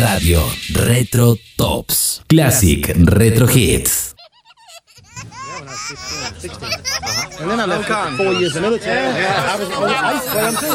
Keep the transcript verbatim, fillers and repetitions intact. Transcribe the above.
Radio Retro Tops. Classic Retro Hits. And then I left for four years in the military. I was, I was, I was,